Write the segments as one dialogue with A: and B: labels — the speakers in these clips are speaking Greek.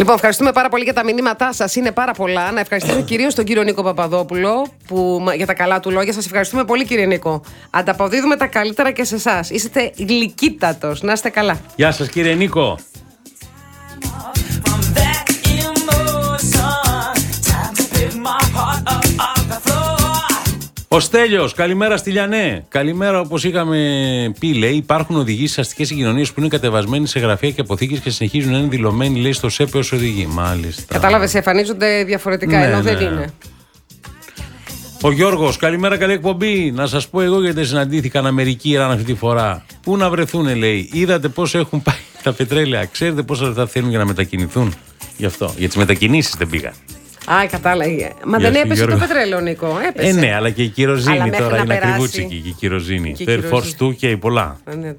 A: Λοιπόν, ευχαριστούμε πάρα πολύ για τα μηνύματά σας. Είναι πάρα πολλά. Να ευχαριστήσω κυρίως τον κύριο Νίκο Παπαδόπουλο για τα καλά του λόγια. Σας ευχαριστούμε πολύ, κύριε Νίκο. Ανταποδίδουμε τα καλύτερα και σε εσάς. Είστε γλυκύτατος. Να είστε καλά.
B: Γεια σας, κύριε Νίκο. Ο Στέλιος, καλημέρα στη Λιανέ. Καλημέρα, όπως είχαμε πει, λέει, υπάρχουν οδηγοί στις αστικές συγκοινωνίες που είναι κατεβασμένοι σε γραφεία και αποθήκες και συνεχίζουν να είναι δηλωμένοι, λέει, στο ΣΕΠ ως οδηγοί. Μάλιστα.
A: Κατάλαβες, εμφανίζονται διαφορετικά,
B: ναι,
A: ενώ
B: ναι.
A: δεν είναι.
B: Ο Γιώργος, καλημέρα, καλή εκπομπή. Να σας πω εγώ γιατί συναντήθηκαν Αμερική Ιράν αυτή τη φορά. Πού να βρεθούνε, λέει. Είδατε πώς έχουν πάει τα πετρέλαια. Ξέρετε πόσα λεφτά θέλουν για να μετακινηθούν. Γι' αυτό. Για τις μετακινήσεις δεν πήγαν.
A: Α, κατάλαβε. Μα δεν έπεσε το πετρέλαιο, Νίκο. Έπεσε.
B: Ναι, αλλά και η κυροζήνη τώρα είναι ακριβούτσικη. Η κυροζήνη. Fair Force 2 και πολλά.
A: Ναι,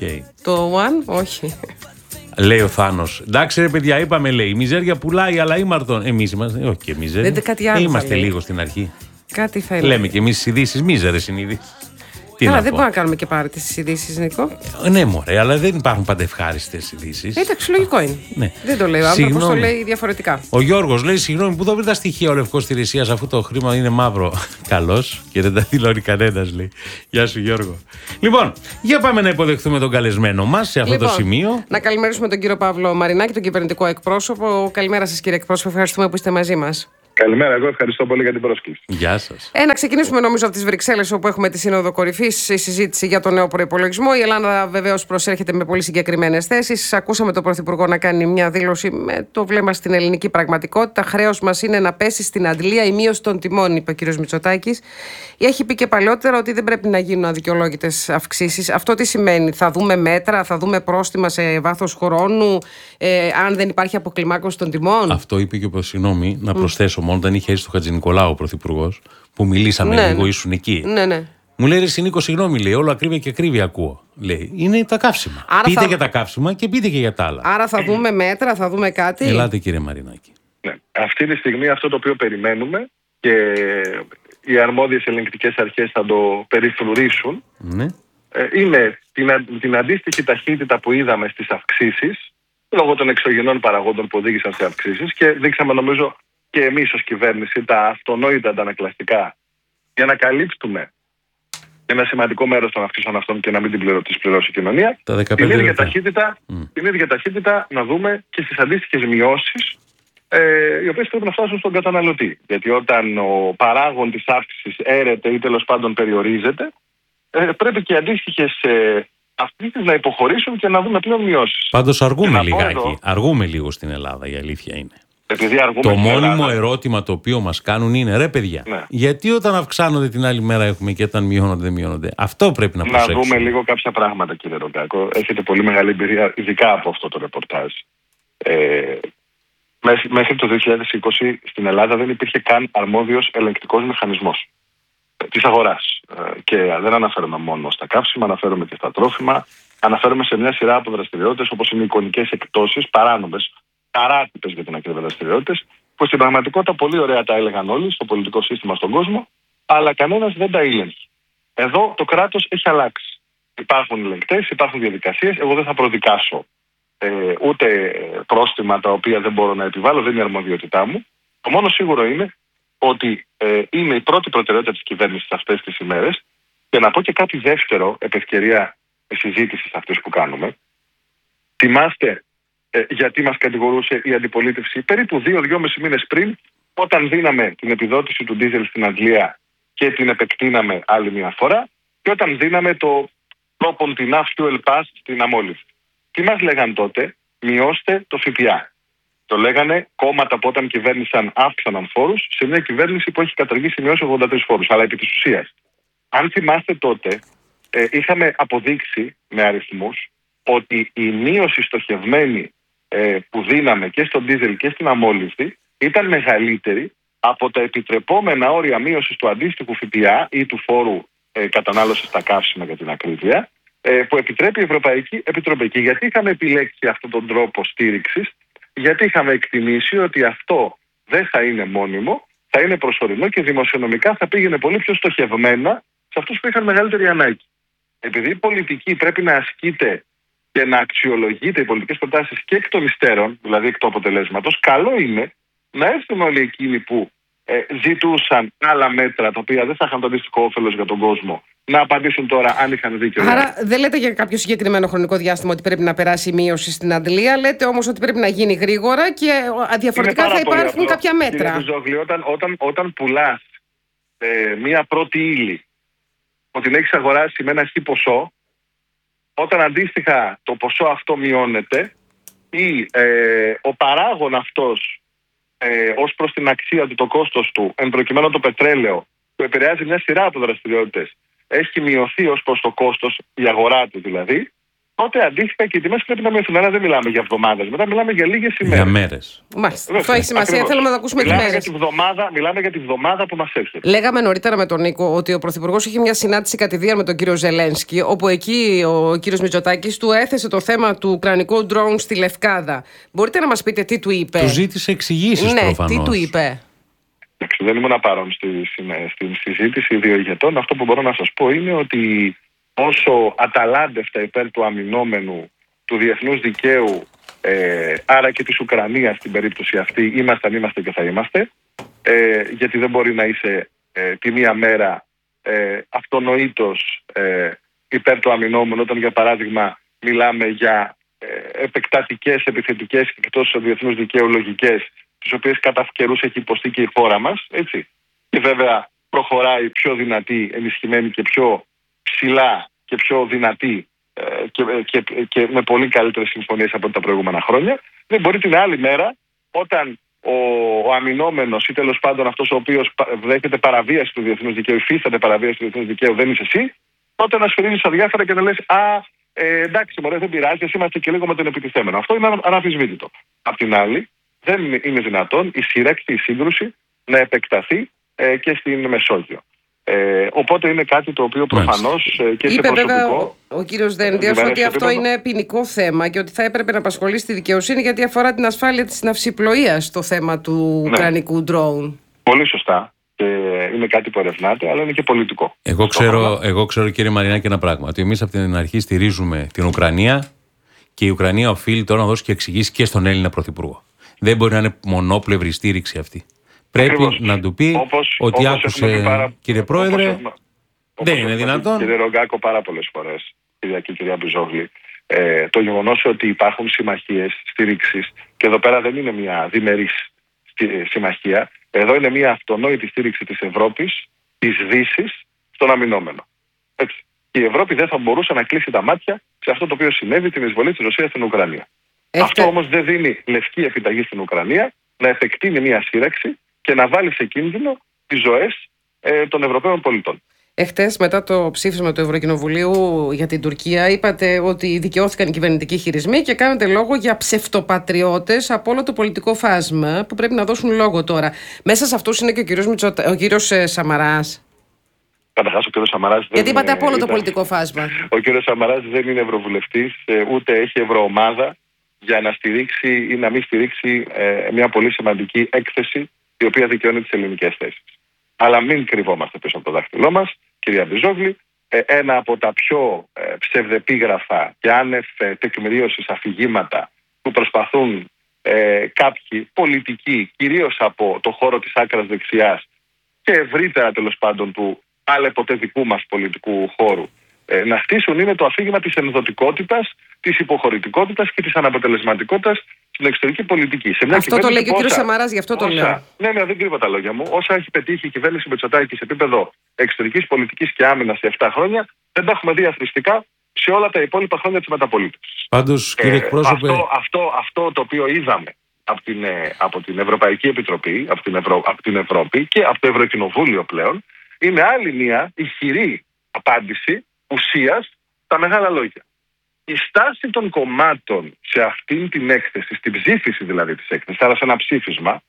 A: το One, όχι.
B: Λέει ο Θάνος. Εντάξει, ρε παιδιά, είπαμε, λέει. Η μιζέρια πουλάει, αλλά ήμαρτον. Εμείς είμαστε. Όχι και μιζέρια. Είμαστε λίγο στην αρχή.
A: Κάτι θα είναι.
B: Λέμε και εμείς τις ειδήσεις, μίζερες είναι ειδήσεις.
A: Αλλά δεν μπορούμε να κάνουμε και πάρτι στις ειδήσεις, Νίκο.
B: Ναι, μωρέ, αλλά δεν υπάρχουν πάντα ευχάριστες ειδήσεις.
A: Εντάξει, λογικό είναι.
B: Ναι.
A: Δεν το λέει ο άνθρωπος, το λέει διαφορετικά.
B: Ο Γιώργος λέει: συγγνώμη, πού θα βρει τα στοιχεία ο Λευκός Τηρησίας αφού το χρήμα είναι μαύρο. Καλώς και δεν τα δηλώνει κανένας, λέει. Γεια σου, Γιώργο. Λοιπόν, για πάμε να υποδεχθούμε τον καλεσμένο μας σε αυτό το σημείο.
A: Να καλημερίσουμε τον κύριο Παύλο Μαρινάκη, τον κυβερνητικό εκπρόσωπο. Καλημέρα σας, κύριε εκπρόσωπο. Ευχαριστούμε που είστε μαζί μας.
C: Καλημέρα, εγώ ευχαριστώ πολύ για την πρόσκληση.
B: Γεια σας.
A: Να ξεκινήσουμε νομίζω από τις Βρυξέλλες, όπου έχουμε τη Σύνοδο Κορυφής, η συζήτηση για τον νέο προϋπολογισμό. Η Ελλάδα βεβαίως προσέρχεται με πολύ συγκεκριμένες θέσεις. Ακούσαμε τον Πρωθυπουργό να κάνει μια δήλωση με το βλέμμα στην ελληνική πραγματικότητα. Χρέος μας είναι να πέσει στην αντλία η μείωση των τιμών, είπε ο κ. Μητσοτάκης. Έχει πει και παλιότερα ότι δεν πρέπει να γίνουν αδικαιολόγητες αυξήσεις. Αυτό τι σημαίνει? Θα δούμε μέτρα, θα δούμε πρόστιμα σε βάθος χρόνου, αν δεν υπάρχει αποκλιμάκωση των τιμών?
B: Αυτό είπε και ο συγγνώμη, να προσθέσω μόνο, όταν είχε έρθει στο Χατζηνικολάου ο Πρωθυπουργός, που μιλήσαμε λίγο, ήσουν εκεί.
A: Ναι.
B: Μου λέει: ρε Νίκο, συγγνώμη, λέει, όλο ακρίβεια και ακρίβεια ακούω. Λέει: είναι τα καύσιμα. Πείτε για τα καύσιμα και πείτε και για τα άλλα.
A: Άρα θα δούμε μέτρα, θα δούμε κάτι.
B: Ελάτε, κύριε Μαρινάκη.
C: Ναι. Αυτή τη στιγμή αυτό το οποίο περιμένουμε και οι αρμόδιες ελεγκτικές αρχές θα το περιφρουρήσουν,
B: ναι,
C: είναι την αντίστοιχη ταχύτητα που είδαμε στις αυξήσεις λόγω των εξωγενών παραγόντων που οδήγησαν σε αυξήσεις, και δείξαμε, νομίζω, και εμείς ως κυβέρνηση τα αυτονόητα αντανακλαστικά για να καλύψουμε ένα σημαντικό μέρος των αυξήσεων αυτών και να μην τις πληρώσει η κοινωνία. Την ίδια ταχύτητα να δούμε και στις αντίστοιχες μειώσεις, οι οποίες πρέπει να φτάσουν στον καταναλωτή. Γιατί όταν ο παράγων της αύξησης έρεται ή τέλος πάντων περιορίζεται, πρέπει και οι αντίστοιχες αυξήσεις να υποχωρήσουν και να δούμε πλέον μειώσεις.
B: Πάντως αργούμε λιγάκι. Αργούμε λίγο στην Ελλάδα, η αλήθεια είναι.
C: Το
B: μόνιμο ερώτημα το οποίο μας κάνουν είναι: ρε παιδιά, γιατί όταν αυξάνονται την άλλη μέρα έχουμε και όταν μειώνονται δεν μειώνονται? Αυτό πρέπει να προσέξουμε.
C: Να δούμε λίγο κάποια πράγματα, κύριε Ρογκάκο. Έχετε πολύ μεγάλη εμπειρία, ειδικά από αυτό το ρεπορτάζ. Μέχρι το 2020 στην Ελλάδα δεν υπήρχε καν αρμόδιος ελεγκτικός μηχανισμός της αγοράς. Και δεν αναφέρομαι μόνο στα καύσιμα, αναφέρομαι και στα τρόφιμα. Αναφέρομαι σε μια σειρά από δραστηριότητες, όπως είναι οι εικονικές εκπτώσεις, παράνομες, παράτυπες για την ακρίβεια δραστηριότητες, που στην πραγματικότητα πολύ ωραία τα έλεγαν όλοι στο πολιτικό σύστημα στον κόσμο, αλλά κανένας δεν τα ήλεγχε. Εδώ το κράτος έχει αλλάξει. Υπάρχουν ελεγκτές, υπάρχουν διαδικασίες. Εγώ δεν θα προδικάσω ούτε πρόστιμα τα οποία δεν μπορώ να επιβάλλω, δεν είναι η αρμοδιότητά μου. Το μόνο σίγουρο είναι ότι είναι η πρώτη προτεραιότητα της κυβέρνησης αυτές τις ημέρες. Και να πω και κάτι δεύτερο, επ' ευκαιρία συζήτησης αυτής που κάνουμε. Θυμάστε γιατί μας κατηγορούσε η αντιπολίτευση περίπου 2-2,5 μήνες πριν, όταν δίναμε την επιδότηση του ντίζελ στην Αγγλία και την επεκτείναμε άλλη μια φορά, και όταν δίναμε το propon-enough fuel pass στην αμόλυβδη. Τι μας λέγαν τότε? Μειώστε το ΦΠΑ. Το λέγανε κόμματα που όταν κυβέρνησαν αύξαναν φόρους, σε μια κυβέρνηση που έχει καταργήσει μειώσει 83 φόρους. Αλλά επί της ουσίας, αν θυμάστε τότε, είχαμε αποδείξει με αριθμούς ότι η μείωση στοχευμένη που δίναμε και στον ντίζελ και στην αμόλυβδη ήταν μεγαλύτερη από τα επιτρεπόμενα όρια μείωσης του αντίστοιχου ΦΠΑ ή του φόρου κατανάλωσης στα καύσιμα, για την ακρίβεια, που επιτρέπει η Ευρωπαϊκή Επιτροπή. Και γιατί είχαμε επιλέξει αυτόν τον τρόπο στήριξης? Γιατί είχαμε εκτιμήσει ότι αυτό δεν θα είναι μόνιμο, θα είναι προσωρινό και δημοσιονομικά θα πήγαινε πολύ πιο στοχευμένα σε αυτούς που είχαν μεγαλύτερη ανάγκη. Επειδή η πολιτική πρέπει να ασκείται και να αξιολογείται οι πολιτικές προτάσεις και εκ των υστέρων, δηλαδή εκ του αποτελέσματος, καλό είναι να έρθουν όλοι εκείνοι που ζητούσαν άλλα μέτρα τα οποία δεν θα είχαν το αντίστοιχο όφελος για τον κόσμο να απαντήσουν τώρα αν είχαν δίκιο.
A: Άρα δεν λέτε για κάποιο συγκεκριμένο χρονικό διάστημα ότι πρέπει να περάσει η μείωση στην αντλία, λέτε όμως ότι πρέπει να γίνει γρήγορα και διαφορετικά θα υπάρχουν κάποια μέτρα.
C: Κύριε Μπιζόγλη, όταν πουλάς μία πρώτη ύλη, ότι την έχεις αγοράσει με ένα χι ποσό, όταν αντίστοιχα το ποσό αυτό μειώνεται ή ο παράγων αυτός ως προς την αξία του, το κόστος του, εν προκειμένου το πετρέλαιο, που επηρεάζει μια σειρά από δραστηριότητες, έχει μειωθεί ως προς το κόστος, η αγορά του δηλαδή, τότε αντίστοιχα και οι τιμές πρέπει να μειωθούν. Άρα δεν μιλάμε για εβδομάδες, μετά μιλάμε για λίγες ημέρες.
B: Για μέρες.
A: Μάλιστα. Αυτό έχει σημασία. Θέλουμε να ακούσουμε τις μέρες.
C: Μιλάμε για τη βδομάδα που μας έρχεται.
A: Λέγαμε νωρίτερα με τον Νίκο ότι ο Πρωθυπουργός είχε μια συνάντηση κατηδίαν με τον κύριο Ζελένσκι, όπου εκεί ο κύριος Μητσοτάκης του έθεσε το θέμα του ουκρανικού ντρόουν στη Λευκάδα. Μπορείτε να μας πείτε τι του είπε?
B: Του ζήτησε εξηγήσεις προφανώς.
A: Τι του είπε?
C: Δεν ήμουν παρόν στην συζήτηση δύο ηγετών. Αυτό που μπορώ να σας πω είναι ότι όσο αταλάντευτα υπέρ του αμυνόμενου, του διεθνούς δικαίου, άρα και της Ουκρανίας στην περίπτωση αυτή, είμαστε και θα είμαστε, γιατί δεν μπορεί να είσαι τη μία μέρα αυτονοήτως υπέρ του αμυνόμενου, όταν για παράδειγμα μιλάμε για επεκτατικές, επιθετικές και εκτός διεθνούς δικαίου λογικές, τις οποίες κατά καιρούς έχει υποστεί και η χώρα μας, έτσι. Και βέβαια προχωράει πιο δυνατή, ενισχυμένη και πιο ψηλά και πιο δυνατή και με πολύ καλύτερες συμφωνίες από τα προηγούμενα χρόνια. Δεν μπορεί την άλλη μέρα, όταν ο αμυνόμενος ή τέλος πάντων αυτός ο οποίος δέχεται παραβίαση του διεθνούς δικαίου, υφίσταται παραβίαση του διεθνούς δικαίου, δεν είσαι εσύ, τότε να σφυρίζεις αδιάφορα και να λες εντάξει, μωρέ, δεν πειράζει, εσύ είμαστε και λίγο με τον επιτιθέμενο. Αυτό είναι αναμφισβήτητο. Απ' την άλλη, δεν είναι δυνατόν η σύραξη, η σύγκρουση να επεκταθεί και στην Μεσόγειο. Οπότε είναι κάτι το οποίο προφανώς και σε προσωπικό...
A: Είπε βέβαια ο κύριος Δένδιας ότι αυτό είναι ποινικό θέμα και ότι θα έπρεπε να απασχολήσει τη δικαιοσύνη γιατί αφορά την ασφάλεια της ναυσιπλοείας το θέμα του ουκρανικού ντρόουν.
C: Πολύ σωστά. Και είναι κάτι που ερευνάται, αλλά είναι και πολιτικό.
B: Εγώ ξέρω κύριε Μαρινάκη ένα πράγμα. Ότι εμείς από την αρχή στηρίζουμε την Ουκρανία και η Ουκρανία οφείλει τώρα να δώσει και εξηγήσει και στον Έλληνα Πρωθυπουργό. Δεν μπορεί να είναι μονόπλευρη στήριξη αυτή. Πρέπει να του πει ότι άκουσε, κύριε Πρόεδρε, δεν είναι δυνατόν.
C: Κύριε Ρογκάκο, πάρα πολλές φορές, κυρία Μπιζόγλη, το γεγονός ότι υπάρχουν συμμαχίες στήριξης, και εδώ πέρα δεν είναι μια διμερής συμμαχία, εδώ είναι μια αυτονόητη στήριξη της Ευρώπης, της Δύσης, στον αμυνόμενο. Έτσι. Η Ευρώπη δεν θα μπορούσε να κλείσει τα μάτια σε αυτό το οποίο συνέβη, την εισβολή της Ρωσίας στην Ουκρανία. Αυτό όμως δεν δίνει λευκή επιταγή στην Ουκρανία να επεκτείνει μια σύραξη και να βάλει σε κίνδυνο τις ζωές των Ευρωπαίων πολιτών.
A: Εχθές, μετά το ψήφισμα του Ευρωκοινοβουλίου για την Τουρκία, είπατε ότι δικαιώθηκαν οι κυβερνητικοί χειρισμοί και κάνετε λόγο για ψευτοπατριώτες από όλο το πολιτικό φάσμα που πρέπει να δώσουν λόγο τώρα. Μέσα σε αυτούς είναι και ο κύριος Σαμαράς.
C: Καταρχάς, ο κύριος Σαμαράς
A: γιατί είπατε από όλο το πολιτικό φάσμα.
C: Ο κύριος Σαμαράς δεν είναι ευρωβουλευτής, ούτε έχει ευρωομάδα για να στηρίξει ή να μην στηρίξει μια πολύ σημαντική έκθεση η οποία δικαιώνει τις ελληνικές θέσεις. Αλλά μην κρυβόμαστε πίσω από το δάχτυλό μας, κυρία Μπιζόγλη. Ένα από τα πιο ψευδεπίγραφα και άνευ τεκμηρίωσης αφηγήματα που προσπαθούν κάποιοι πολιτικοί, κυρίως από το χώρο της άκρας δεξιάς και ευρύτερα τέλος πάντων του άλλεποτέ δικού μας πολιτικού χώρου, να στήσουν, είναι το αφήγημα της ενδοτικότητας, της υποχωρητικότητας και της αναποτελεσματικότητας στην εξωτερική πολιτική.
A: Αυτό το λέει και ο κ. Σαμαράς, γι' αυτό το λέω.
C: Ναι, δεν κρύβω τα λόγια μου. Όσα έχει πετύχει η κυβέρνηση Μητσοτάκη σε επίπεδο εξωτερικής πολιτικής και άμυνας σε 7 χρόνια, δεν τα έχουμε δει αθροιστικά σε όλα τα υπόλοιπα χρόνια της μεταπολίτευσης.
B: Πάντως, κύριε εκπρόσωπε...
C: Αυτό το οποίο είδαμε από την Ευρωπαϊκή Επιτροπή, από την Ευρώπη και από το Ευρωκοινοβούλιο πλέον, είναι άλλη μια ηχηρή απάντηση ουσίας στα μεγάλα λόγια. Η στάση των κομμάτων σε αυτήν την έκθεση, στην ψήφιση δηλαδή της έκθεσης, άρα σε ένα ψήφισμα,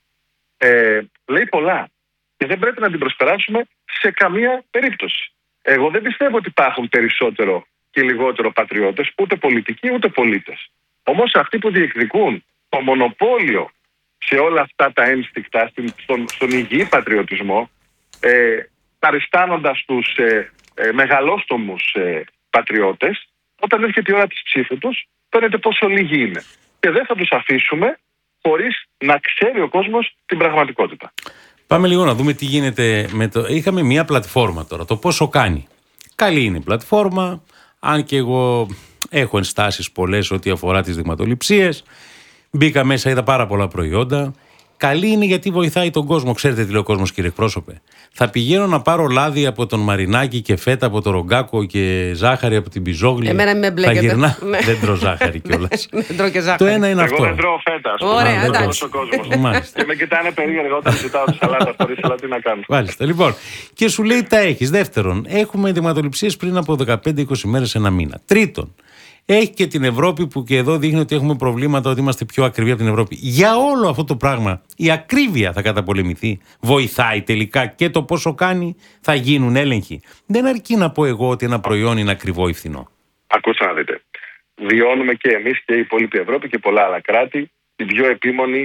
C: λέει πολλά και δεν πρέπει να την προσπεράσουμε σε καμία περίπτωση. Εγώ δεν πιστεύω ότι υπάρχουν περισσότερο και λιγότερο πατριώτες, ούτε πολιτικοί ούτε πολίτες. Όμως αυτοί που διεκδικούν το μονοπόλιο σε όλα αυτά τα ένστικτα, στον υγιή πατριωτισμό, παριστάνοντας τους μεγαλόστομους πατριώτες, Όταν έρχεται η ώρα της ψήφου τους, φαίνεται πόσο λίγοι είναι. Και δεν θα τους αφήσουμε χωρίς να ξέρει ο κόσμος την πραγματικότητα.
B: Πάμε λίγο να δούμε τι γίνεται με το. Είχαμε μια πλατφόρμα τώρα, το πόσο κάνει. Καλή είναι η πλατφόρμα, αν και εγώ έχω ενστάσεις πολλές ό,τι αφορά τις δειγματοληψίες. Μπήκα μέσα, είδα πάρα πολλά προϊόντα. Καλή είναι γιατί βοηθάει τον κόσμο. Ξέρετε τι λέει ο κόσμος, κύριε εκπρόσωπε? Θα πηγαίνω να πάρω λάδι από τον Μαρινάκη και φέτα από τον Ρογκάκο και ζάχαρη από την Πιζόγλη.
A: Εμένα με μπλέκεται.
B: Θα γυρνά. Δεν τρώω ζάχαρη κιόλας.
A: Δεν τρώω και ζάχαρη.
B: Το ένα είναι αυτό.
C: Εγώ δεν τρώω φέτα.
A: Ωραία, εντάξει.
C: Και με κοιτάνε περίεργα όταν ζητάω τη σαλάτα χωρίς αλλά τι να κάνω.
B: Μάλιστα. Λοιπόν, και σου λέει τα έχεις. Δεύτερον, έχουμε δειγματοληψίες πριν από 15-20 μέρες, ένα μήνα. Τρίτον, έχει και την Ευρώπη που και εδώ δείχνει ότι έχουμε προβλήματα, ότι είμαστε πιο ακριβοί από την Ευρώπη. Για όλο αυτό το πράγμα η ακρίβεια θα καταπολεμηθεί. Βοηθάει τελικά και το πόσο κάνει, θα γίνουν έλεγχοι. Δεν αρκεί να πω εγώ ότι ένα προϊόν είναι ακριβό ή φθηνό.
C: Ακούστε να δείτε. Βιώνουμε και εμείς και η υπόλοιπη Ευρώπη και πολλά άλλα κράτη την πιο επίμονη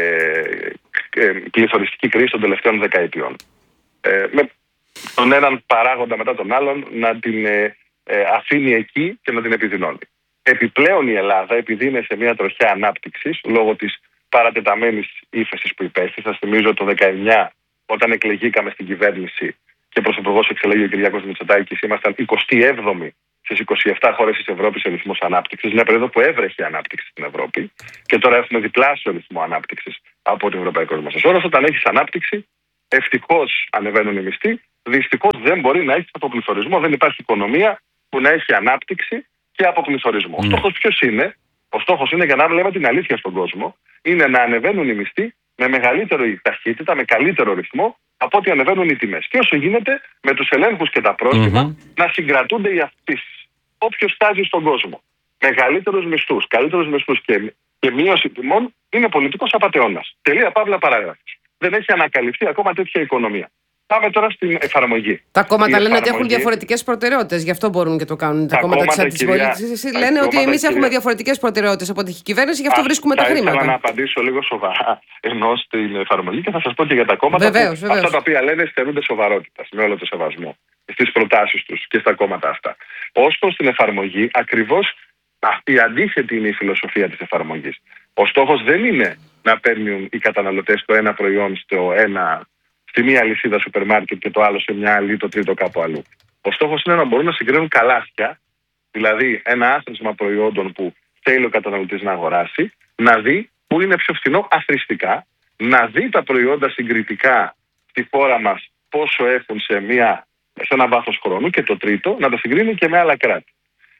C: πληθωριστική κρίση των τελευταίων δεκαετιών. Με τον έναν παράγοντα μετά τον άλλον να την αφήνει εκεί και να την επιδεινώνει. Επιπλέον η Ελλάδα, επειδή είναι σε μια τροχιά ανάπτυξης λόγω της παρατεταμένης ύφεσης που υπέστη, σας θυμίζω το 19 όταν εκλεγήκαμε στην κυβέρνηση και πρωθυπουργός εξελέγει ο Κυριάκος Μητσοτάκης, ήμασταν 27η στις 27 χώρες της Ευρώπης σε ρυθμούς ανάπτυξης, μια περίοδο που έβρεχε ανάπτυξη στην Ευρώπη και τώρα έχουμε διπλάσιο ρυθμό ανάπτυξης από το Ευρωπαϊκό Μέσο Όρος. Όταν έχεις ανάπτυξη, ευτυχώς ανεβαίνουν οι μισθοί, δυστυχώς δεν μπορεί να έχει αποπληθωρισμό, δεν υπάρχει οικονομία που να έχει ανάπτυξη και αποπληθωρισμό. Ο στόχος ποιος είναι? Ο στόχος είναι, για να λέμε την αλήθεια στον κόσμο, είναι να ανεβαίνουν οι μισθοί με μεγαλύτερη ταχύτητα, με καλύτερο ρυθμό από ό,τι ανεβαίνουν οι τιμές. Και όσο γίνεται με τους ελέγχους και τα πρόστιμα να συγκρατούνται οι αυξήσεις. Όποιος στάζει στον κόσμο μεγαλύτερους μισθούς, καλύτερους μισθούς και μείωση τιμών είναι πολιτικός απατεώνας. Τελεία, παύλα, παράγραφος. Δεν έχει ανακαλυφθεί ακόμα τέτοια οικονομία. Πάμε τώρα στην εφαρμογή.
A: Τα κόμματα λένε ότι έχουν διαφορετικές προτεραιότητες, γι' αυτό μπορούν και το κάνουν. Τα κόμματα της αντιπολίτευσης λένε ότι εμείς έχουμε διαφορετικές προτεραιότητες από την κυβέρνηση, γι' αυτό βρίσκουμε τα χρήματα.
C: Θέλω να απαντήσω λίγο σοβαρά ενώ στην εφαρμογή και θα σας πω και για τα κόμματα.
A: Βεβαίως.
C: Αυτά τα οποία λένε στερούνται σοβαρότητα, με όλο το σεβασμό στις προτάσεις τους και στα κόμματα αυτά. Ως προς την εφαρμογή, ακριβώς η αντίθετη είναι η φιλοσοφία της εφαρμογής. Ο στόχος δεν είναι να παίρνουν οι καταναλωτές το ένα προϊόν στη μία αλυσίδα σούπερ μάρκετ και το άλλο σε μια άλλη, το τρίτο κάπου αλλού. Ο στόχος είναι να μπορούν να συγκρίνουν καλάθια, δηλαδή ένα άθροισμα προϊόντων που θέλει ο καταναλωτής να αγοράσει, να δει που είναι πιο φθηνό αθροιστικά, να δει τα προϊόντα συγκριτικά στη χώρα μας πόσο έχουν σε ένα βάθος χρόνου και το τρίτο, να τα συγκρίνουν και με άλλα κράτη.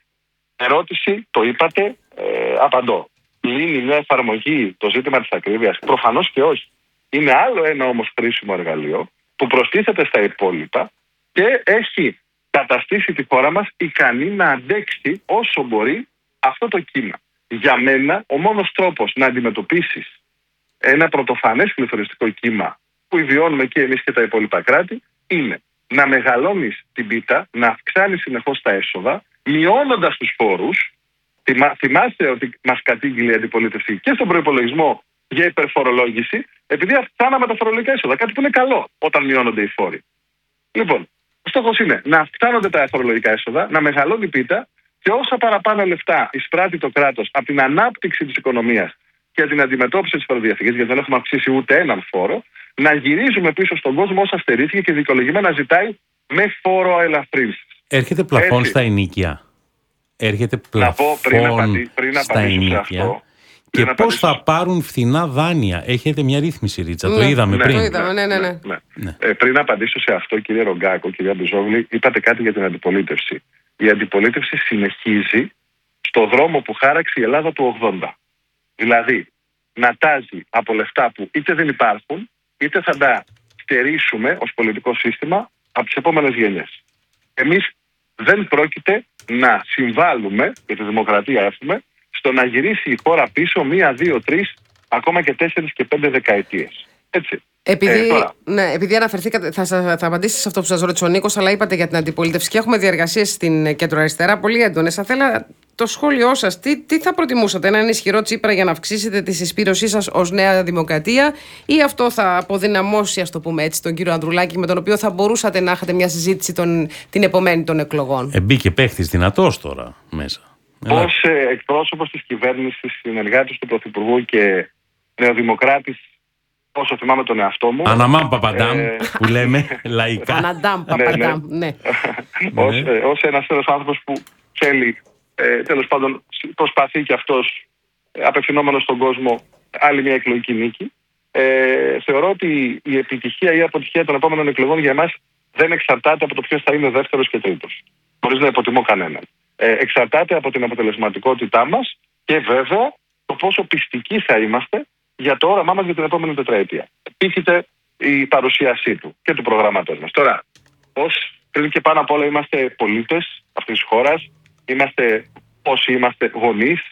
C: Ερώτηση, το είπατε, απαντώ. Λύνει μια εφαρμογή το ζήτημα της ακρίβειας? Προφανώς και όχι. Είναι άλλο ένα όμως χρήσιμο εργαλείο που προστίθεται στα υπόλοιπα και έχει καταστήσει τη χώρα μας ικανή να αντέξει όσο μπορεί αυτό το κύμα. Για μένα ο μόνος τρόπος να αντιμετωπίσεις ένα πρωτοφανές πληθωριστικό κύμα που βιώνουμε και εμείς και τα υπόλοιπα κράτη είναι να μεγαλώνεις την πίτα, να αυξάνεις συνεχώς τα έσοδα, μειώνοντας τους φόρους. Θυμάστε ότι μας κατήγγειλε η αντιπολίτευση και στον προϋπολογισμό για υπερφορολόγηση, επειδή αυξάναμε τα φορολογικά έσοδα. Κάτι που είναι καλό όταν μειώνονται οι φόροι. Λοιπόν, ο στόχος είναι να αυξάνονται τα φορολογικά έσοδα, να μεγαλώνει η πίτα και όσα παραπάνω λεφτά εισπράττει το κράτος από την ανάπτυξη της οικονομίας και την αντιμετώπιση της φοροδιαφυγής, γιατί δεν έχουμε αυξήσει ούτε έναν φόρο, να γυρίζουμε πίσω στον κόσμο όσα στερήθηκε και δικαιολογημένα ζητάει με φόρο ελαφρύνσεις.
B: Έρχεται πλαφόν στα ενοίκια. Έρχεται πλαφόν στα ενοίκια. Και πώς θα πάρουν φθηνά δάνεια? Έχετε μια ρύθμιση, Ρίτσα, το είδαμε πριν.
C: Πριν απαντήσω σε αυτό, κύριε Ρογκάκο, κυρία Μπιζόγλη, είπατε κάτι για την αντιπολίτευση. Η αντιπολίτευση συνεχίζει στο δρόμο που χάραξε η Ελλάδα του 80. Δηλαδή, να τάζει από λεφτά που είτε δεν υπάρχουν, είτε θα τα στερήσουμε ως πολιτικό σύστημα από τις επόμενες γενιές. Εμείς δεν πρόκειται να συμβάλλουμε, για τη δημοκρατία έχουμε, στο να γυρίσει η χώρα πίσω 1, 2, 3, ακόμα και 4 και 5 δεκαετίες. Έτσι.
A: Επειδή αναφερθήκατε, θα απαντήσετε σε αυτό που σας ρώτησε ο Νίκος, αλλά είπατε για την αντιπολίτευση και έχουμε διαργασίες στην κέντρο-αριστερά πολύ έντονες. Θα θέλα το σχόλιο σας, τι θα προτιμούσατε, έναν ισχυρό Τσίπρα για να αυξήσετε τη συσπήρωσή σας ως Νέα Δημοκρατία, ή αυτό θα αποδυναμώσει, ας το πούμε έτσι, τον κύριο Ανδρουλάκη, με τον οποίο θα μπορούσατε να έχετε μια συζήτηση την επομένη των εκλογών?
B: Μπήκε παίχτης δυνατός τώρα μέσα.
C: Ως εκπρόσωπος της κυβέρνησης, συνεργάτης του Πρωθυπουργού και νεοδημοκράτης, όσο θυμάμαι τον εαυτό μου.
B: Αναμάμ Παπαντάμ, που λέμε λαϊκά.
A: Αναντάμ Παπαντάμ, ναι.
C: Ως ένας άνθρωπος που θέλει, τέλος πάντων, προσπαθεί και αυτός, απευθυνόμενος στον κόσμο, άλλη μια εκλογική νίκη. Θεωρώ ότι η επιτυχία ή η αποτυχία των επόμενων εκλογών για εμάς δεν εξαρτάται από το ποιος θα είναι δεύτερος και τρίτος. Χωρίς να υποτιμώ κανέναν. Εξαρτάται από την αποτελεσματικότητά μας και βέβαια το πόσο πιστικοί θα είμαστε για το όραμά μας για την επόμενη τετραετία. Πείθεται η παρουσίασή του και του προγράμματός μας. Τώρα, πριν και πάνω απ' όλα είμαστε πολίτες αυτής της χώρας, είμαστε όσοι είμαστε γονείς,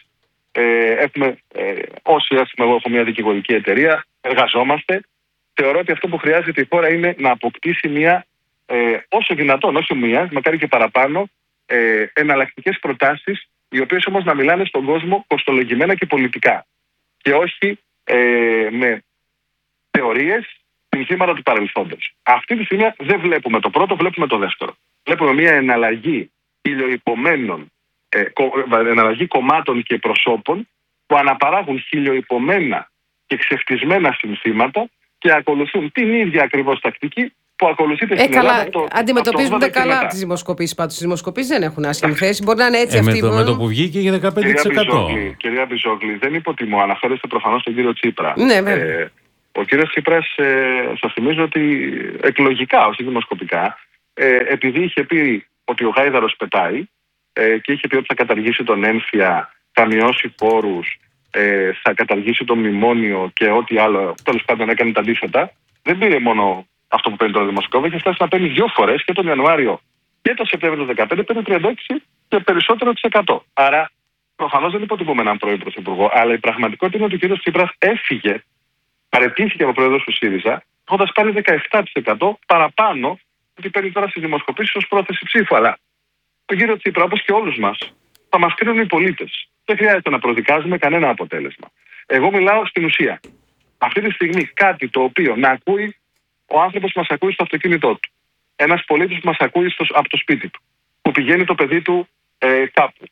C: όσοι εγώ έχω μια δικηγορική εταιρεία, εργαζόμαστε. Θεωρώ ότι αυτό που χρειάζεται η χώρα είναι να αποκτήσει μια, όσο δυνατόν, όχι μία, μακάρι και παραπάνω, εναλλακτικές προτάσεις, οι οποίες όμως να μιλάνε στον κόσμο κοστολογημένα και πολιτικά. Και όχι με θεωρίες συνθήματα του παρελθόντος. Αυτή τη στιγμή δεν βλέπουμε το πρώτο, βλέπουμε το δεύτερο. Βλέπουμε μια εναλλαγή χιλιοϊπωμένων, εναλλαγή κομμάτων και προσώπων που αναπαράγουν χιλιοϊπωμένα και ξεφτισμένα συνθήματα και ακολουθούν την ίδια ακριβώς τακτική που ακολουθείται στην Ελλάδα.
A: Αντιμετωπίζονται καλά τις δημοσκοπήσεις πάντως. Οι δημοσκοπήσεις δεν έχουν άσχημη θέση. Μπορεί να είναι έτσι αυτή.
B: Με το που βγήκε για 15%.
C: Κυρία Μπιζόγλη, δεν υποτιμώ. Αναφέρεστε προφανώς τον κύριο Τσίπρα.
A: Ναι, βέβαια.
C: Ο κύριος Τσίπρας, σας θυμίζω ότι εκλογικά, όχι δημοσκοπικά, επειδή είχε πει ότι ο Γάιδαρος πετάει και είχε πει ότι θα καταργήσει τον έμφυα, θα μειώσει φόρους, θα καταργήσει το μνημόνιο και ό,τι άλλο, τέλος πάντων έκανε τα αντίθετα, δεν πήρε μόνο αυτό που παίρνει το δημοσκόπημα, έχει φτάσει να παίρνει 2 φορές και τον Ιανουάριο και τον Σεπτέμβριο του 2015 παίρνει 36% και περισσότερο της 100%. Άρα, προφανώς δεν υποτιμούμε έναν πρώην πρωθυπουργό, αλλά η πραγματικότητα είναι ότι ο κ. Τσίπρας έφυγε, παραιτήθηκε από πρόεδρος του ΣΥΡΙΖΑ, έχοντας πάρει 17% παραπάνω ότι παίρνει τώρα στις δημοσκοπήσεις ως πρόθεση ψήφου. Αλλά τον κύριο Τσίπρα, όπως και όλους μας, θα μας κρίνουν οι πολίτες. Δεν χρειάζεται να προδικάζουμε κανένα αποτέλεσμα. Εγώ μιλάω στην ουσία. Αυτή τη στιγμή κάτι το οποίο να ακούει ο άνθρωπος που μας ακούει στο αυτοκίνητό του. Ένας πολίτης που μας ακούει από το σπίτι του. Που πηγαίνει το παιδί του κάπου.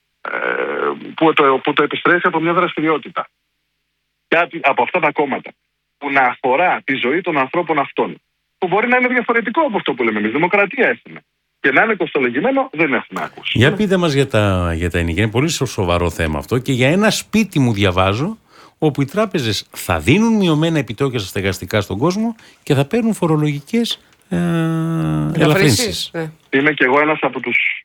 C: Που το επιστρέφει από μια δραστηριότητα. Κάτι από αυτά τα κόμματα που να αφορά τη ζωή των ανθρώπων αυτών. Που μπορεί να είναι διαφορετικό από αυτό που λέμε εμείς. Δημοκρατία έχουμε. Και να είναι κοστολογημένο δεν έχουμε ακούσει.
B: Για πείτε μας για τα ενοικία. Είναι πολύ σοβαρό θέμα αυτό. Και για ένα σπίτι μου διαβάζω, όπου οι τράπεζες θα δίνουν μειωμένα επιτόκια στα στεγαστικά στον κόσμο και θα παίρνουν φορολογικές ελαφρύνσεις.
C: Είμαι και εγώ ένας από τους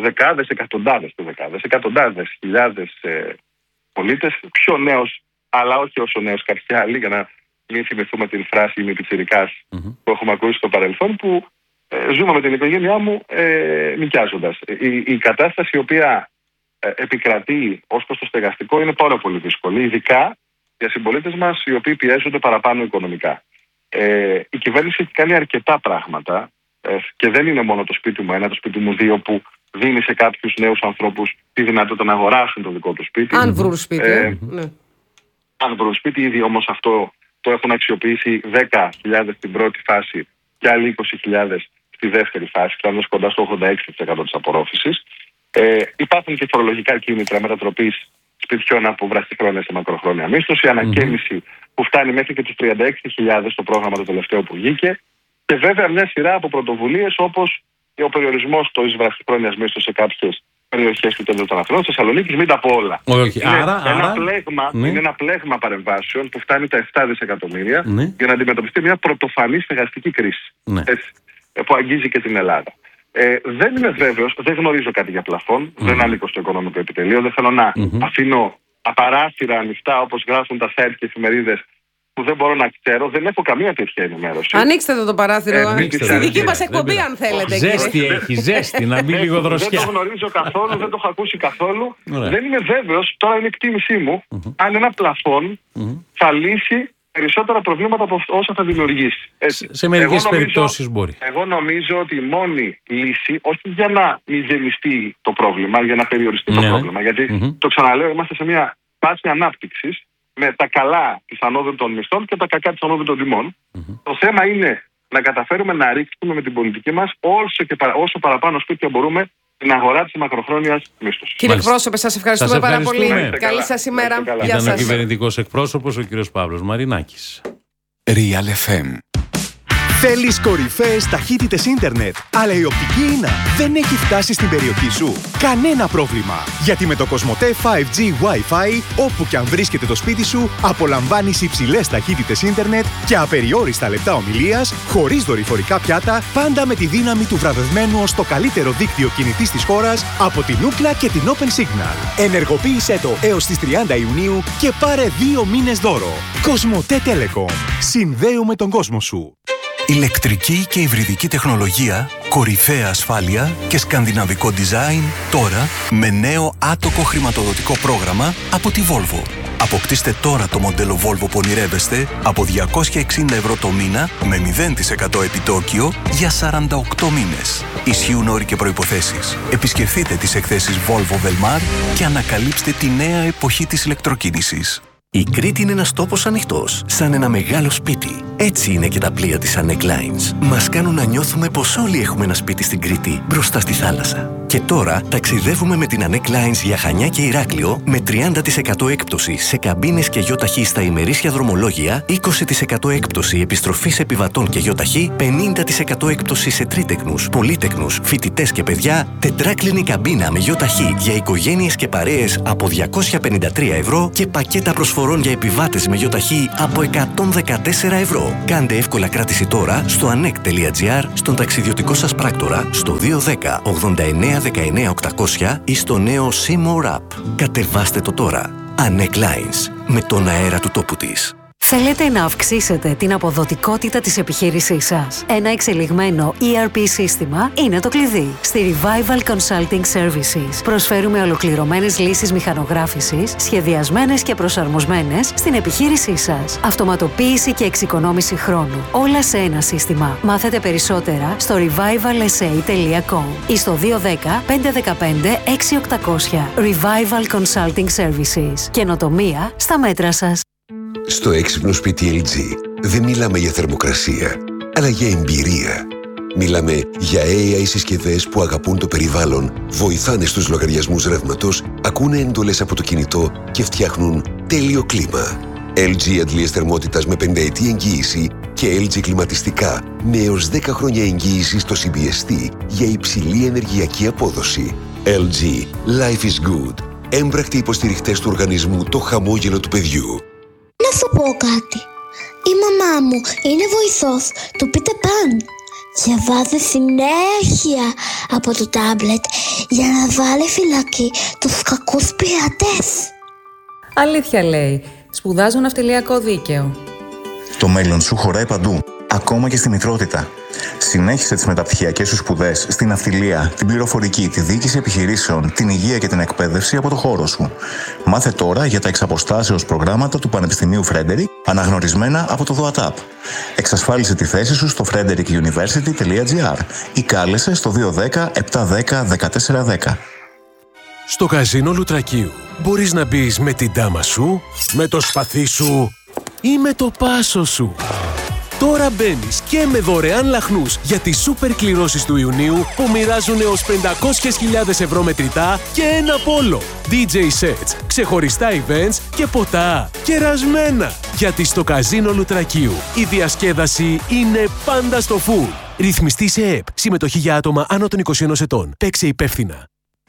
C: εκατοντάδες χιλιάδες πολίτες, πιο νέος, αλλά όχι όσο νέος κάποιοι άλλοι, για να μην θυμηθούμε την φράση «Είμαι πιτσιρικάς» που έχουμε ακούσει στο παρελθόν, που ζούμε με την οικογένειά μου νοικιάζοντας. Η κατάσταση η οποία επικρατεί ως προς το στεγαστικό είναι πάρα πολύ δύσκολη, ειδικά για συμπολίτες μας οι οποίοι πιέζονται παραπάνω οικονομικά. Η κυβέρνηση έχει κάνει αρκετά πράγματα και δεν είναι μόνο το σπίτι μου 1, το σπίτι μου 2 που δίνει σε κάποιους νέους ανθρώπους τη δυνατότητα να αγοράσουν το δικό του σπίτι.
A: Αν βρουν σπίτι. Ναι.
C: Αν βρουν σπίτι, ήδη όμως αυτό το έχουν αξιοποιήσει 10.000 στην πρώτη φάση και άλλοι 20.000 στη δεύτερη φάση, φτάνοντας κοντά στο 86% της απορρόφησης. Υπάρχουν και φορολογικά κίνητρα μετατροπής σπιτιών από βραχυχρόνια σε μακροχρόνια μίσθωση, ανακαίνιση που φτάνει μέχρι και τους 36.000 στο πρόγραμμα το τελευταίο που βγήκε, και βέβαια μια σειρά από πρωτοβουλίες όπως ο περιορισμός της βραχυχρόνιας μίσθωσης σε κάποιες περιοχές του κέντρου των Αθηνών, στη Θεσσαλονίκη, μην τα πω όλα. Είναι ένα πλέγμα παρεμβάσεων που φτάνει τα 7 δισεκατομμύρια για να αντιμετωπιστεί μια πρωτοφανή στεγαστική κρίση που αγγίζει και την Ελλάδα. Δεν είμαι βέβαιος, δεν γνωρίζω κάτι για πλαφόν, δεν ανήκω στο οικονομικό επιτελείο, δεν θέλω να αφήνω απαράθυρα ανοιχτά όπως γράφουν τα site και εφημερίδες που δεν μπορώ να ξέρω, δεν έχω καμία τέτοια ενημέρωση.
A: Ανοίξτε το παράθυρο, στη δική μας εκπομπή αν θέλετε.
B: Ζέστη έχει, ζέστη, να μπει λίγο δροσιά.
C: Δεν το γνωρίζω καθόλου, δεν το έχω ακούσει καθόλου. Δεν είμαι βέβαιος, τώρα είναι εκτίμησή μου, αν ένα πλαφόν θα λύσει περισσότερα προβλήματα από όσα θα δημιουργήσει.
B: Σε μερικές περιπτώσεις μπορεί.
C: Εγώ νομίζω ότι η μόνη λύση, όχι για να μηδενιστεί το πρόβλημα, για να περιοριστεί το πρόβλημα, γιατί το ξαναλέω, είμαστε σε μια φάση ανάπτυξης με τα καλά της ανόδου των μισθών και τα κακά της ανόδου των τιμών. Το θέμα είναι να καταφέρουμε να ρίξουμε με την πολιτική μας όσο παραπάνω σπίτια μπορούμε την αγορά της μακροχρόνιας μίσθωσης.
A: Κύριε εκπρόσωπε, σας ευχαριστούμε πάρα πολύ. Καλή σας ημέρα.
B: Γεια σας. Ήταν ο κυβερνητικός εκπρόσωπος, ο κύριος Παύλος Μαρινάκης.
D: Real FM.
E: Θέλεις κορυφαίες ταχύτητες ίντερνετ, αλλά η οπτική ίνα δεν έχει φτάσει στην περιοχή σου? Κανένα πρόβλημα, γιατί με το Cosmote 5G Wi-Fi, όπου και αν βρίσκεται το σπίτι σου, απολαμβάνεις υψηλές ταχύτητες ίντερνετ και απεριόριστα λεπτά ομιλίας, χωρίς δορυφορικά πιάτα, πάντα με τη δύναμη του βραβευμένου ως το καλύτερο δίκτυο κινητής της χώρας από την Ookla και την Open Signal. Ενεργοποίησέ το έως τις 30 Ιουνίου και πάρε 2 μήνες δώρο. Cosmote Telecom. Συνδέουμε τον κόσμο σου.
D: Ηλεκτρική και υβριδική τεχνολογία, κορυφαία ασφάλεια και σκανδιναβικό design τώρα με νέο άτοκο χρηματοδοτικό πρόγραμμα από τη Volvo. Αποκτήστε τώρα το μοντέλο Volvo που ονειρεύεστε από 260 ευρώ το μήνα με 0% επιτόκιο για 48 μήνες. Ισχύουν όροι και προϋποθέσεις. Επισκεφτείτε τις εκθέσεις Volvo Velmar και ανακαλύψτε τη νέα εποχή της ηλεκτροκίνησης.
F: Η Κρήτη είναι ένας τόπος ανοιχτός, σαν ένα μεγάλο σπίτι. Έτσι είναι και τα πλοία της Anek Lines. Μας κάνουν να νιώθουμε πως όλοι έχουμε ένα σπίτι στην Κρήτη, μπροστά στη θάλασσα. Και τώρα ταξιδεύουμε με την Anek Lines για Χανιά και Ηράκλειο με 30% έκπτωση σε καμπίνες και γιοταχή στα ημερήσια δρομολόγια, 20% έκπτωση επιστροφής επιβατών και γιοταχή, 50% έκπτωση σε τρίτεκνους, πολύτεκνους, φοιτητές και παιδιά, τετράκλινη καμπίνα με γιοταχή για οικογένειες και παρέες από 253 ευρώ και πακέτα προσφορών για επιβάτες με γιοταχή από 114 ευρώ. Κάντε εύκολα κράτηση τώρα στο anek.gr, στον ταξιδιωτικό σας πράκτορα, στο 210 89 19 800 ή στο νέο Seymour App. Κατεβάστε το τώρα. Anek Lines. Με τον αέρα του τόπου της.
G: Θέλετε να αυξήσετε την αποδοτικότητα της επιχείρησής σας? Ένα εξελιγμένο ERP σύστημα είναι το κλειδί. Στη Revival Consulting Services προσφέρουμε ολοκληρωμένες λύσεις μηχανογράφησης, σχεδιασμένες και προσαρμοσμένες στην επιχείρησή σας. Αυτοματοποίηση και εξοικονόμηση χρόνου. Όλα σε ένα σύστημα. Μάθετε περισσότερα στο revivalsa.com ή στο 210 515 6800. Revival Consulting Services. Καινοτομία στα μέτρα σας.
H: Στο έξυπνο σπίτι LG δεν μιλάμε για θερμοκρασία, αλλά για εμπειρία. Μιλάμε για AI συσκευές που αγαπούν το περιβάλλον, βοηθάνε στους λογαριασμούς ρεύματος, ακούνε εντολές από το κινητό και φτιάχνουν τέλειο κλίμα. LG αντλίες θερμότητας με 5 ετή εγγύηση και LG κλιματιστικά με έως 10 χρόνια εγγύηση στο CBST για υψηλή ενεργειακή απόδοση. LG. Life is good. Έμπρακτοι υποστηριχτές του οργανισμού Το Χαμόγελο του Παιδιού.
I: Να σου πω κάτι. Η μαμά μου είναι βοηθός του Peter Pan. Διαβάζει συνέχεια από το τάμπλετ για να βάλει φυλακή τους κακούς πειρατές.
J: Αλήθεια λέει. Σπουδάζω ναυτιλιακό δίκαιο.
K: Το μέλλον σου χωράει παντού, ακόμα και στη μητρότητα. Συνέχισε τις μεταπτυχιακές σου σπουδές στην ναυτιλία, την πληροφορική, τη διοίκηση επιχειρήσεων, την υγεία και την εκπαίδευση από το χώρο σου. Μάθε τώρα για τα εξαποστάσεως προγράμματα του Πανεπιστημίου Frederick, αναγνωρισμένα από το ΔΟΑΤΑΠ. Εξασφάλισε τη θέση σου στο frederickuniversity.gr ή κάλεσε στο 210 710 1410.
L: Στο καζίνο Λουτρακίου μπορείς να μπεις με την ντάμα σου, με το σπαθί σου ή με το πάσο σου. Τώρα μπαίνεις και με δωρεάν λαχνούς για τις σούπερ κληρώσεις του Ιουνίου που μοιράζουν έως 500.000 ευρώ μετρητά και ένα πόλο. DJ sets, ξεχωριστά events και ποτά κερασμένα. Γιατί στο καζίνο Λουτρακίου η διασκέδαση είναι πάντα στο full. Ρυθμιστή σε ΕΠ. Συμμετοχή για άτομα άνω των 21 ετών. Παίξε υπεύθυνα.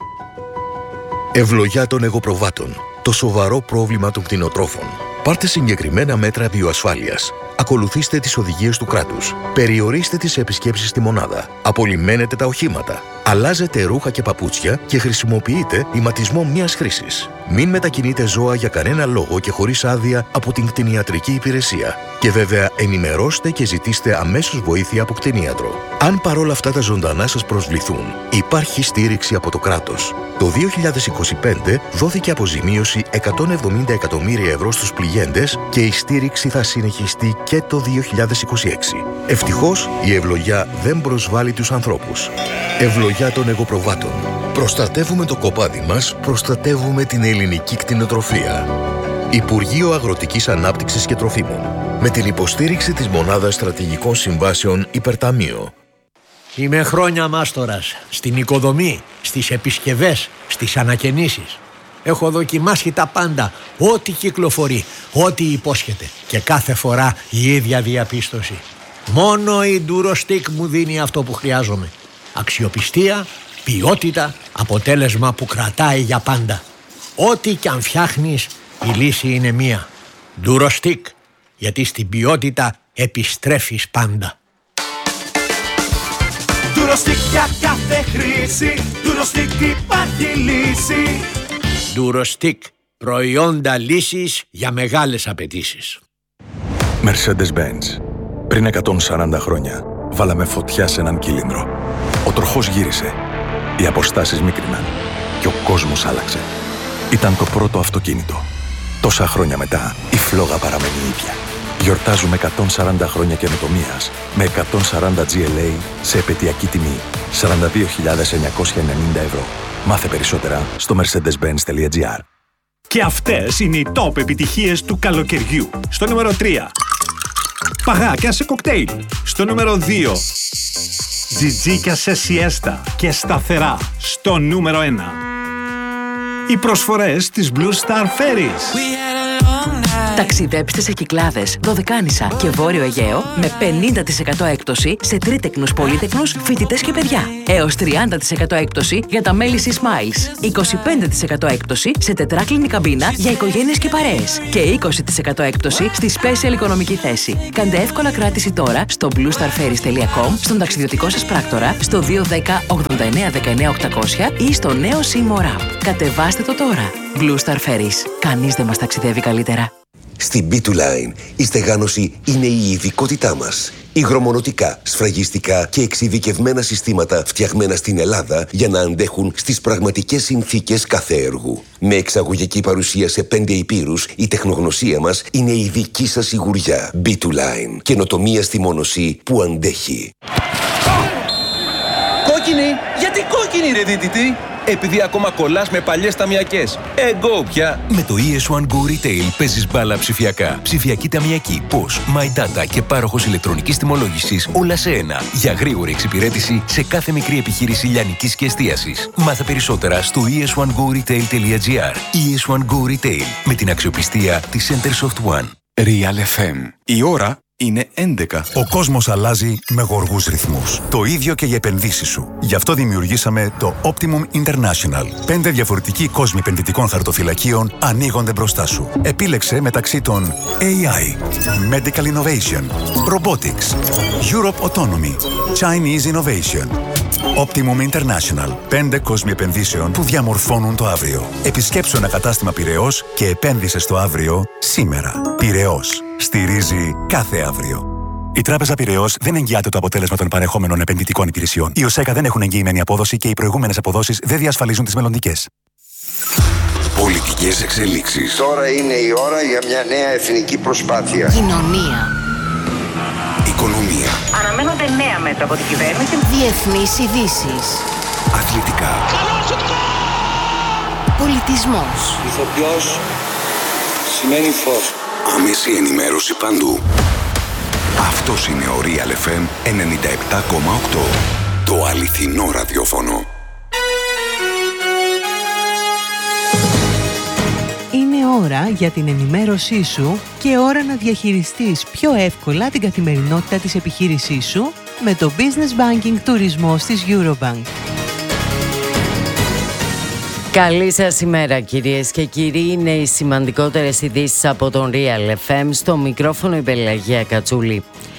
M: Ευλογιά των εγωπροβάτων. Το σοβαρό πρόβλημα των κτηνοτρόφων. Πάρτε συγκεκριμένα μέτρα βιοασφάλειας. Ακολουθήστε τις οδηγίες του κράτους. Περιορίστε τις επισκέψεις στη μονάδα. Απολυμμένετε τα οχήματα. Αλλάζετε ρούχα και παπούτσια και χρησιμοποιείτε ηματισμό μιας χρήσης. Μην μετακινείτε ζώα για κανένα λόγο και χωρίς άδεια από την κτηνιατρική υπηρεσία. Και βέβαια ενημερώστε και ζητήστε αμέσως βοήθεια από κτηνίατρο. Αν παρόλα αυτά τα ζωντανά σας προσβληθούν, υπάρχει στήριξη από το κράτος. Το 2025 δόθηκε αποζημίωση 170 εκατομμύρια ευρώ στους πληγέντες και η στήριξη θα συνεχιστεί και το 2026. Ευτυχώς, η ευλογιά δεν προσβάλλει τους ανθρώπους. Ευλογιά των εγωπροβάτων. Προστατεύουμε το κοπάδι μας, προστατεύουμε την ελληνική κτηνοτροφία. Υπουργείο Αγροτικής Ανάπτυξης και Τροφίμων. Με την υποστήριξη της Μονάδας Στρατηγικών Συμβάσεων Υπερταμείο.
N: Είμαι χρόνια μάστορας στην οικοδομή, στις επισκευές, στις ανακαινήσεις. Έχω δοκιμάσει τα πάντα, ό,τι κυκλοφορεί, ό,τι υπόσχεται. Και κάθε φορά η ίδια διαπίστωση. Μόνο η Durostec μου δίνει αυτό που χρειάζομαι. Αξιοπιστία, ποιότητα, αποτέλεσμα που κρατάει για πάντα. Ό,τι κι αν φτιάχνεις, η λύση είναι μία. Durostec, γιατί στην ποιότητα επιστρέφεις πάντα.
O: Durostec για κάθε χρήση, Durostec υπάρχει λύση.
N: Durostec, προϊόντα λύσης για μεγάλες απαιτήσεις.
P: Mercedes-Benz. Πριν 140 χρόνια, βάλαμε φωτιά σε έναν κύλινδρο. Ο τροχός γύρισε, οι αποστάσεις μίκριναν και ο κόσμος άλλαξε. Ήταν το πρώτο αυτοκίνητο. Τόσα χρόνια μετά, η φλόγα παραμένει ίδια. Γιορτάζουμε 140 χρόνια καινοτομίας με 140 GLA σε επαιτειακή τιμή 42.990 ευρώ. Μάθε περισσότερα στο mercedes-benz.gr.
E: Και αυτές είναι οι top επιτυχίες του καλοκαιριού. Στο νούμερο 3. Παγάκια σε κοκτέιλ. Στο νούμερο 2. Τζιτζίκια σε σιέστα και σταθερά. Στο νούμερο 1. Οι προσφορές της Blue Star Ferries.
Q: Ταξιδέψτε σε Κυκλάδες, Δωδεκάνησα και Βόρειο Αιγαίο με 50% έκπτωση σε τρίτεκνους, πολύτεκνους, φοιτητές και παιδιά. Έως 30% έκπτωση για τα μέλη Smiles. 25% έκπτωση σε τετράκλινη καμπίνα για οικογένειες και παρέες. Και 20% έκπτωση στη special οικονομική θέση. Κάντε εύκολα κράτηση τώρα στο bluestarferries.com, στον ταξιδιωτικό σας πράκτορα, στο 210 89 19 800 ή στο νέο Seymour App. Κατεβάστε το τώρα. Blue Star Ferries. Κανείς δεν μας ταξιδεύει καλύτερα.
H: Στην B2Line η στεγάνωση είναι η ειδικότητά μας. Υγρομονωτικά, σφραγιστικά και εξειδικευμένα συστήματα φτιαγμένα στην Ελλάδα για να αντέχουν στις πραγματικές συνθήκες κάθε έργου. Με εξαγωγική παρουσία σε 5 υπήρους, η τεχνογνωσία μας είναι η δική σας σιγουριά. B2Line. Καινοτομία στη μόνωση που αντέχει.
R: Κόκκινη! Γιατί κόκκινη ρε δίτητη! Επειδή ακόμα κολλάς με παλιές ταμιακές. Go πια!
S: Με το ES1 Go Retail παίζεις μπάλα ψηφιακά. Ψηφιακή ταμιακή, POS, My Data και πάροχος ηλεκτρονικής τιμολόγησης όλα σε ένα. Για γρήγορη εξυπηρέτηση σε κάθε μικρή επιχείρηση λιανικής και εστίασης. Μάθε περισσότερα στο es1goretail.gr. ES1 Go Retail με την αξιοπιστία της Centersoft One.
T: Real FM. Η ώρα είναι 11. Ο κόσμος αλλάζει με γοργούς ρυθμούς. Το ίδιο και οι επενδύσεις σου. Γι' αυτό δημιουργήσαμε το Optimum International. 5 διαφορετικοί κόσμοι επενδυτικών χαρτοφυλακίων ανοίγονται μπροστά σου. Επίλεξε μεταξύ των AI, Medical Innovation, Robotics, Europe Autonomy, Chinese Innovation. Optimum International. 5 κόσμοι επενδύσεων που διαμορφώνουν το αύριο. Επισκέψου ένα κατάστημα Πειραιώς και επένδυσε στο αύριο σήμερα. Πειραιώς. Στηρίζει κάθε αύριο. Η Τράπεζα Πειραιώς δεν εγγυάται το αποτέλεσμα των παρεχόμενων επενδυτικών υπηρεσιών. Οι ΟΣΕΚΑ δεν έχουν εγγυημένη απόδοση και οι προηγούμενες αποδόσεις δεν διασφαλίζουν τις μελλοντικές.
H: Πολιτικές εξελίξεις.
U: Τώρα είναι η ώρα για μια νέα εθνική προσπάθεια.
V: Κοινωνία.
H: Οικονομία.
V: Αναμένονται νέα μέτρα από την κυβέρνηση. Διεθνείς ειδήσεις.
H: Αθλητικά.
V: Πολιτισμός.
U: Ηθοποιός σημαίνει φως.
H: Άμεση ενημέρωση παντού. Αυτός είναι ο Real FM 97,8. Το αληθινό ραδιόφωνο.
W: Είναι ώρα για την ενημέρωσή σου και ώρα να διαχειριστείς πιο εύκολα την καθημερινότητα της επιχείρησής σου με το Business Banking Τουρισμός της Eurobank.
X: Καλή σας ημέρα κυρίες και κύριοι, είναι οι σημαντικότερες ειδήσεις από τον Real FM, στο μικρόφωνο η Πελαγία Κατσούλη.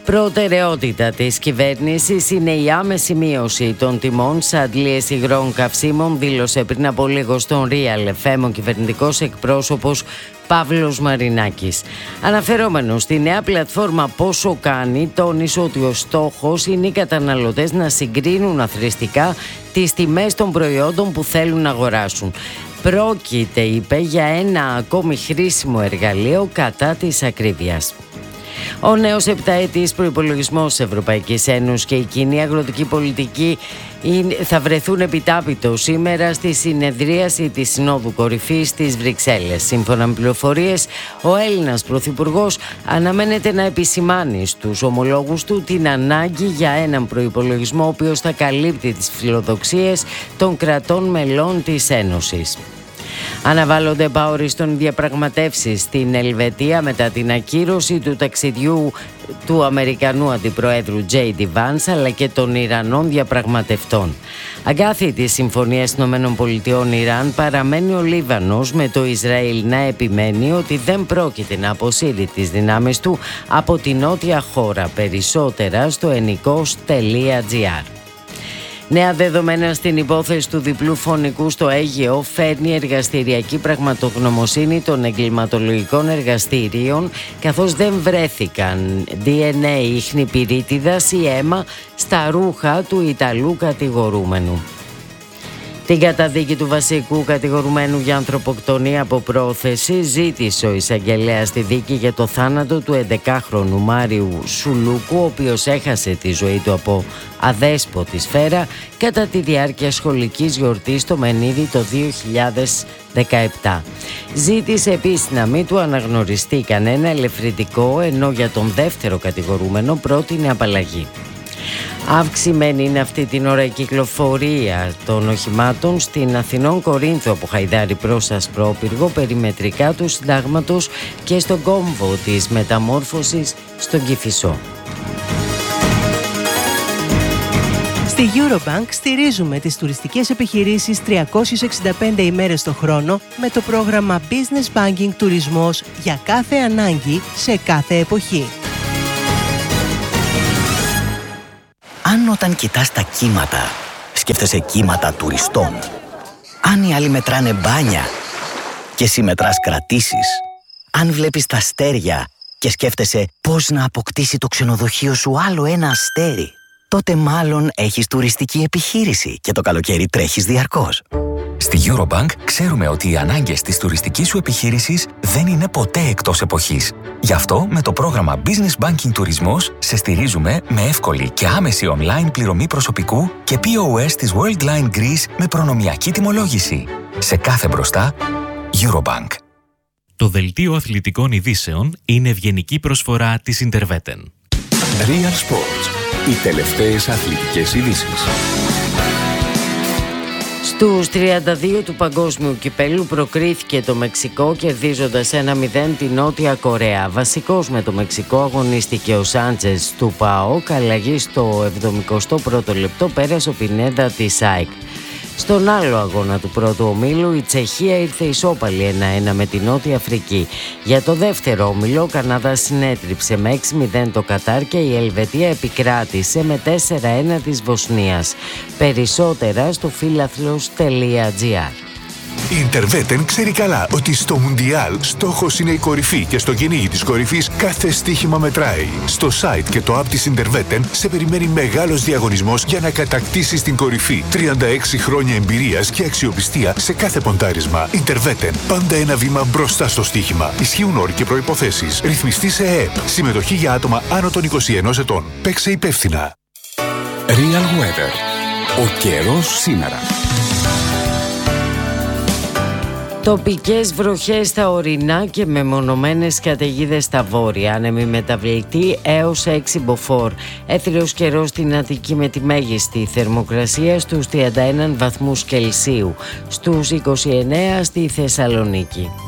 X: Προτεραιότητα της κυβέρνησης είναι η άμεση μείωση των τιμών σε αντλίες υγρών καυσίμων, δήλωσε πριν από λίγο στον Real FM ο κυβερνητικός εκπρόσωπος Παύλος Μαρινάκης. Αναφερόμενος στη νέα πλατφόρμα Πόσο Κάνει, τόνισε ότι ο στόχος είναι οι καταναλωτές να συγκρίνουν αθροιστικά τις τιμές των προϊόντων που θέλουν να αγοράσουν. Πρόκειται, είπε, για ένα ακόμη χρήσιμο εργαλείο κατά της ακρίβειας. Ο νέος επταετής προϋπολογισμός της Ευρωπαϊκής Ένωσης και η κοινή αγροτική πολιτική θα βρεθούν επιτάπητο σήμερα στη συνεδρίαση της Συνόδου Κορυφής στις Βρυξέλλες. Σύμφωνα με πληροφορίες, ο Έλληνας Πρωθυπουργός αναμένεται να επισημάνει στους ομολόγους του την ανάγκη για έναν προϋπολογισμό ο οποίος θα καλύπτει τις φιλοδοξίες των κρατών μελών της Ένωσης. Αναβάλλονται επαόριστον διαπραγματεύσεις στην Ελβετία μετά την ακύρωση του ταξιδιού του Αμερικανού Αντιπροέδρου J.D. Vance αλλά και των Ιρανών διαπραγματευτών. Αγκάθι της Συμφωνίας ΗΠΑ-Ιράν παραμένει ο Λίβανος, με το Ισραήλ να επιμένει ότι δεν πρόκειται να αποσύρει τις δυνάμεις του από την νότια χώρα. Περισσότερα στο ennikos.gr. Νέα δεδομένα στην υπόθεση του διπλού φωνικού στο Αίγαιο φέρνει εργαστηριακή πραγματογνωμοσύνη των εγκληματολογικών εργαστηρίων, καθώς δεν βρέθηκαν DNA ίχνη πυρίτιδας ή αίμα στα ρούχα του Ιταλού κατηγορούμενου. Την καταδίκη του βασικού κατηγορουμένου για ανθρωποκτονία από πρόθεση ζήτησε ο εισαγγελέας στη δίκη για το θάνατο του 11χρονου Μάριου Σουλούκου, ο οποίος έχασε τη ζωή του από αδέσποτη σφαίρα κατά τη διάρκεια σχολικής γιορτής στο Μενίδη το 2017. Ζήτησε επίσης να μην του αναγνωριστεί κανένα ελευθερωτικό, ενώ για τον δεύτερο κατηγορούμενο πρότεινε απαλλαγή. Αυξημένη είναι αυτή την ώρα η κυκλοφορία των οχημάτων στην Αθηνών Κορίνθου από Χαϊδάρη προς Ασπρόπυργο, περιμετρικά του Συντάγματος και στον κόμβο της μεταμόρφωσης στον Κηφισό.
W: Στη Eurobank στηρίζουμε τις τουριστικές επιχειρήσεις 365 ημέρες το χρόνο με το πρόγραμμα Business Banking Τουρισμός για κάθε ανάγκη σε κάθε εποχή.
A: Αν όταν κοιτάς τα κύματα, σκέφτεσαι κύματα τουριστών. Αν οι άλλοι μετράνε μπάνια και εσύ μετράς κρατήσεις. Αν βλέπεις τα αστέρια και σκέφτεσαι πώς να αποκτήσει το ξενοδοχείο σου άλλο ένα αστέρι, τότε μάλλον έχεις τουριστική επιχείρηση και το καλοκαίρι τρέχεις διαρκώς.
B: Στη Eurobank ξέρουμε ότι οι ανάγκες της τουριστικής σου επιχείρησης δεν είναι ποτέ εκτός εποχής. Γι' αυτό με το πρόγραμμα Business Banking Τουρισμός σε στηρίζουμε με εύκολη και άμεση online πληρωμή προσωπικού και POS της Worldline Greece με προνομιακή τιμολόγηση. Σε κάθε μπροστά, Eurobank.
C: Το δελτίο αθλητικών ειδήσεων είναι ευγενική προσφορά της Interveten.
S: Real Sports. Οι τελευταίες αθλητικές ειδήσεις.
X: Στους 32 του παγκόσμιου κυπέλου προκρίθηκε το Μεξικό κερδίζοντας 1-0 την Νότια Κορέα. Βασικός με το Μεξικό αγωνίστηκε ο Σάντσες του ΠΑΟΚ, αλλαγή στο 71ο λεπτό πέρασε ο Πινέδα της ΑΕΚ. Στον άλλο αγώνα του πρώτου ομίλου η Τσεχία ήρθε ισόπαλη 1-1 με τη Νότια Αφρική. Για το δεύτερο όμιλο ο Καναδάς συνέτριψε με 6-0 το Κατάρ και η Ελβετία επικράτησε με 4-1 της Βοσνίας. Περισσότερα στο philathlos.gr.
D: Η Interveten ξέρει καλά ότι στο Μουντιάλ στόχος είναι η κορυφή και στο κυνήγι της κορυφής κάθε στοίχημα μετράει. Στο site και το app της Interveten σε περιμένει μεγάλος διαγωνισμός για να κατακτήσεις την κορυφή. 36 χρόνια εμπειρίας και αξιοπιστία σε κάθε ποντάρισμα. Interveten, πάντα ένα βήμα μπροστά στο στοίχημα. Ισχύουν όροι και προϋποθέσεις. Ρυθμιστή σε ΕΕΠ. Συμμετοχή για άτομα άνω των 21 ετών. Παίξε υπεύθυνα.
S: Real Weather. Ο καιρός σήμερα.
X: Τοπικές βροχές στα ορεινά και μεμονωμένες καταιγίδες στα βόρεια. Άνεμη μεταβλητή έως 6 μποφόρ. Έθριος καιρός στην Αττική με τη μέγιστη θερμοκρασία στους 31 βαθμούς Κελσίου. Στους 29 στη Θεσσαλονίκη.